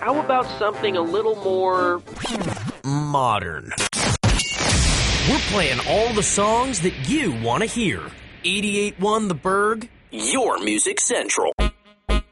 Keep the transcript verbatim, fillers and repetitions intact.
how about something a little more modern? We're playing all the songs that you want to hear. eighty-eight point one The Berg, your Music Central.